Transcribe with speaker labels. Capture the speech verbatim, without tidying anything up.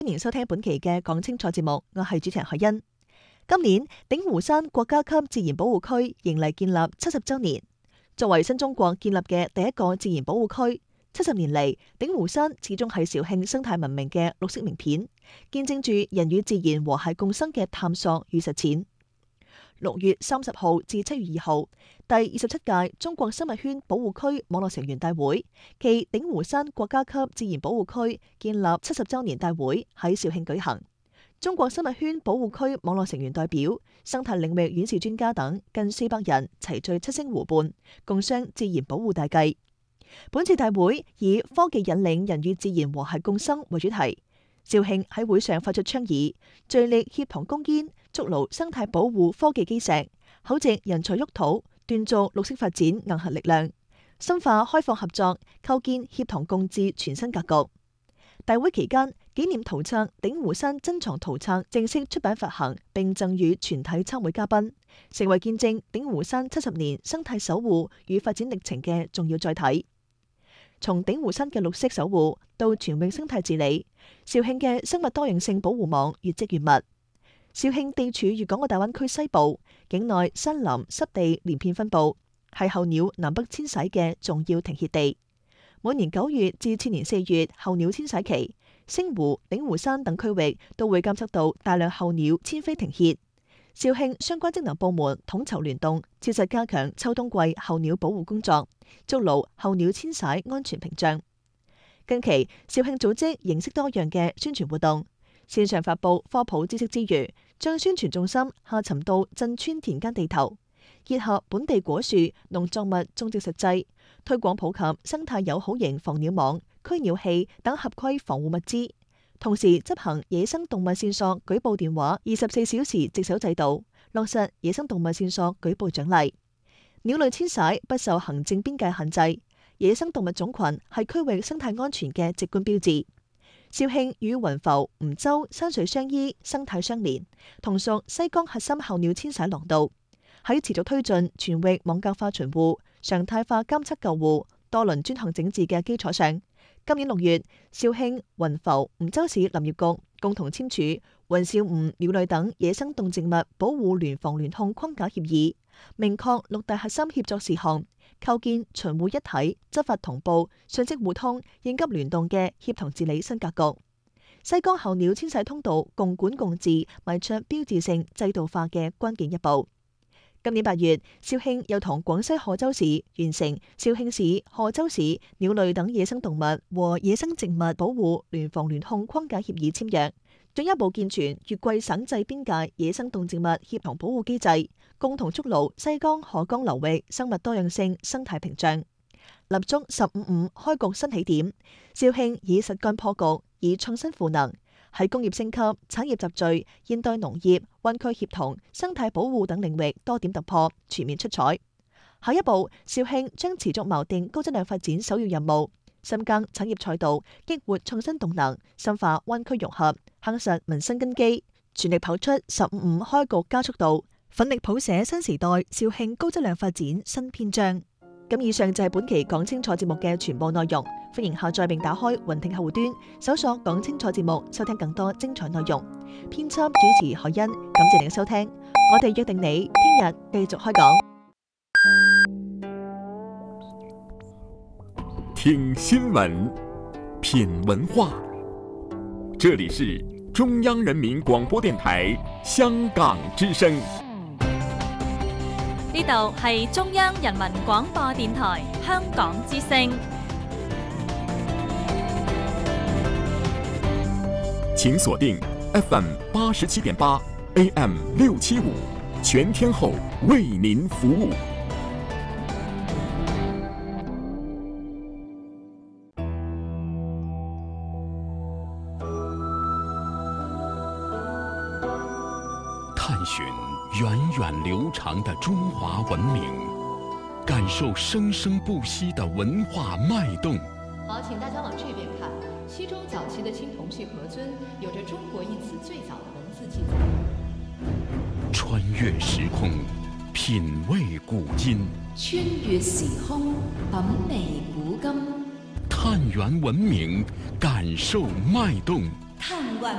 Speaker 1: 歡迎收聽本期嘅講清楚節目，我係主持人海欣。今年鼎湖山國家級自然保護區迎嚟建立七十周年，作為新中國建立嘅第一個自然保護區，七十年嚟鼎湖山始終係肇慶生態文明嘅綠色名片，見證住人與自然和諧共生嘅探索與實踐。六月三十號至七月二號，第二十七屆中國生物圈保護區網絡成員大會暨鼎湖山國家級自然保護區建立七十周年大會喺肇慶舉行。中國生物圈保護區網絡成員代表、生態領域院士專家等近四百人齊聚七星湖畔，共商自然保護大計。本次大會以科技引領人與自然和諧共生為主題。肇慶喺會上發出倡議，聚力協同攻堅，築牢生態保護科技基石，厚植人才沃土，鍛造綠色發展硬核力量，深化開放合作，構建協同共治全新格局。大會期間，紀念圖冊《鼎湖山珍藏圖冊》正式出版發行，並贈予全體參會嘉賓，成為見證鼎湖山七十年生態守護與發展歷程嘅重要載體。從鼎湖山嘅綠色守護到全域生態治理，肇慶嘅生物多樣性保護網越積越密。肇慶地處粵港澳大灣區西部，境內山林濕地連片分布，係候鳥南北遷徙嘅重要停歇地。每年九月至次年四月候鳥遷徙期，星湖、鼎湖山等區域都會監測到大量候鳥遷飛停歇。肇慶相關職能部門統籌聯動，切實加強秋冬季候鳥保護工作，築牢候鳥遷徙安全屏障。近期，肇慶組織形式多樣嘅宣傳活動，線上發布科普知識之餘，將宣傳重心下沉到鎮村田間地頭，結合本地果樹、農作物種植實際，推廣普及生態友好型防鳥網、驅鳥器等合規防護物資。同時執行野生動物線索舉報電話二十四小時值守制度，落實野生動物線索舉報獎勵。鳥類遷徙不受行政邊界限制，野生動物種群係區域生態安全嘅直觀標誌。肇慶與雲浮、梧州山水相依，生態相連，同屬西江核心候鳥遷徙廊道。喺持續推進全域網格化巡護、常態化監測救護、多輪專項整治嘅基礎上，今年六月，肇慶、雲浮、梧州市林業局共同簽署雲肇梧鳥類等野生動植物保護聯防聯控框架協議，明確六大核心協作事項，構建巡護一體、執法同步、信息互通、應急聯動嘅協同治理新格局。西江候鳥遷徙通道共管共治，邁出標誌性制度化嘅關鍵一步。今年八月，肇慶又同廣西賀州市完成肇慶市、賀州市鳥類等野生動物和野生植物保護聯防聯控框架協議簽約，進一步健全越桂省際邊界野生動植物協同保護機制，共同築牢西江賀江流域生物多樣性生態屏障。立足十五五開局新起點，肇慶以實幹破局，以創新賦能，喺工業升級、產業集聚、現代農業、灣區協同、生態保護等領域多點突破，全面出彩。下一步，肇慶將持續錨定高質量發展首要任務，深耕產業賽道，激活創新動能，深化灣區融合，夯實民生根基，全力跑出十五五開局加速度，奮力譜寫新時代肇慶高質量發展新篇章。咁以上就係本期講清楚節目嘅全部內容，歡迎下載並打開雲聽客戶端，搜索講清楚節目，收聽更多精彩內容。編輯主持海欣，感謝您嘅收聽，我哋約定你聽日繼續開講。
Speaker 2: 聽新聞，品文化，這裏是中央人民廣播電台香港之聲。
Speaker 3: 呢度係中央人民廣播電台香港之聲。
Speaker 2: 請鎖定 F M 八十七點八 A M 六七五，全天候為您服務。
Speaker 4: 探尋源遠流長的中華文明，感受生生不息的文化脈動。
Speaker 5: 好，請大家往這邊看。西周早期的青銅器何尊有着中國一詞最早的文字記載。
Speaker 4: 穿越時空，品味古今。
Speaker 5: 穿越時空，品味古今。
Speaker 4: 探源文明，感受脈動。
Speaker 5: 探源